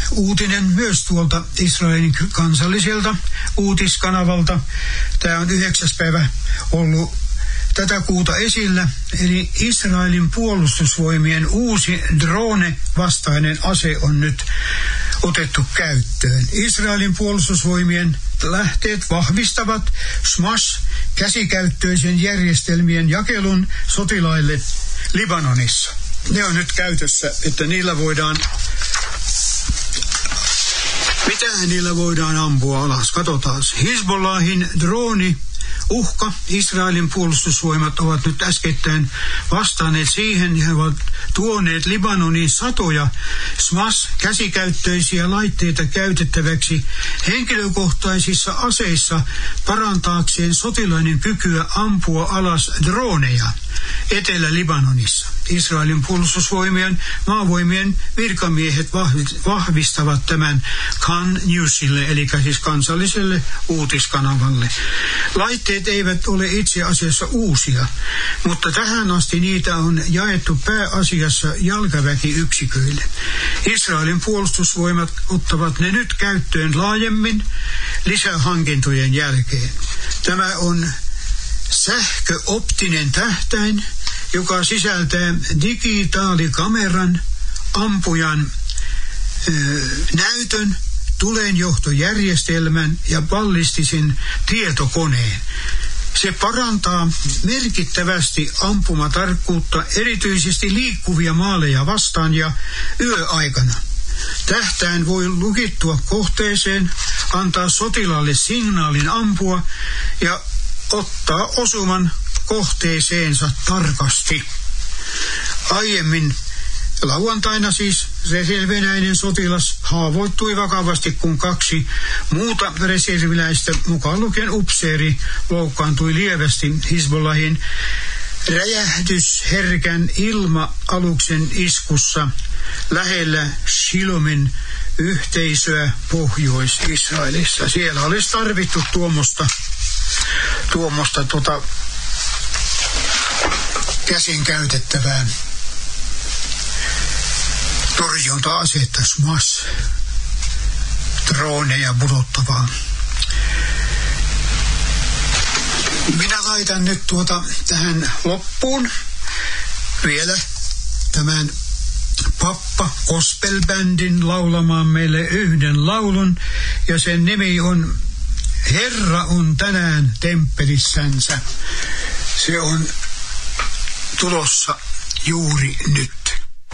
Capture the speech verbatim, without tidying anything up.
uutinen myös tuolta Israelin kansalliselta uutiskanavalta. Tämä on yhdeksäs päivä ollut tätä kuuta esillä, eli Israelin puolustusvoimien uusi drone-vastainen ase on nyt otettu käyttöön. Israelin puolustusvoimien lähteet vahvistavat Smash-käsikäyttöisen järjestelmien jakelun sotilaille Libanonissa. Ne on nyt käytössä, että niillä voidaan, mitähän niillä voidaan ampua alas. Katsotaan. Hizbollahin droni uhka. Israelin puolustusvoimat ovat nyt äskettäin vastanneet siihen ja he ovat tuoneet Libanoniin satoja Smash-käsikäyttöisiä laitteita käytettäväksi henkilökohtaisissa aseissa parantaakseen sotilaiden kykyä ampua alas droneja Etelä-Libanonissa. Israelin puolustusvoimien maavoimien virkamiehet vahvistavat tämän Khan Newsille, eli siis kansalliselle uutiskanavalle. Laitteet eivät ole itse asiassa uusia, mutta tähän asti niitä on jaettu pääasiassa jalkaväkiyksiköille. Israelin puolustusvoimat ottavat ne nyt käyttöön laajemmin lisähankintojen jälkeen. Tämä on sähköoptinen tähtäin, joka sisältää digitaalikameran, ampujan ö, näytön, tulenjohtojärjestelmän ja ballistisen tietokoneen. Se parantaa merkittävästi ampumatarkkuutta erityisesti liikkuvia maaleja vastaan ja yöaikana. Tähtäin voi lukittua kohteeseen, antaa sotilaalle signaalin ampua ja ottaa osuman kohteeseensa tarkasti. Aiemmin lauantaina siis reserviläinen sotilas haavoittui vakavasti, kun kaksi muuta reserviläistä, mukaan lukien upseeri, loukkaantui lievästi Hizbollahin räjähdysherkän ilma-aluksen iskussa lähellä Shilomin yhteisöä Pohjois-Israelissa. Siellä olisi tarvittu tuommoista, tuommoista tota, käsin käytettävää torjunta-asetta, Smash, droneja pudottavaa. Minä laitan nyt tuota tähän loppuun vielä tämän Pappa Gospel-bändin laulamaan meille yhden laulun, ja sen nimi on Herra on tänään temppelissänsä. Se on tulossa juuri nyt.